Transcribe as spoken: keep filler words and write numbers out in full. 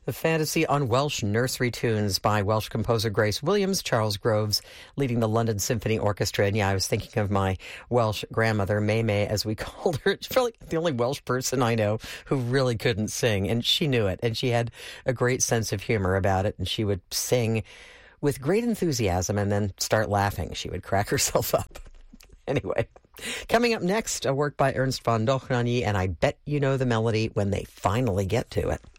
The Fantasy on Welsh Nursery Tunes by Welsh composer Grace Williams, Charles Groves leading the London Symphony Orchestra. And yeah, I was thinking of my Welsh grandmother, May May, as we called her. She's probably the only Welsh person I know who really couldn't sing, and she knew it. And she had a great sense of humor about it, and she would sing with great enthusiasm and then start laughing. She would crack herself up. Anyway, coming up next, a work by Ernst von Dohnanyi, and I bet you know the melody when they finally get to it.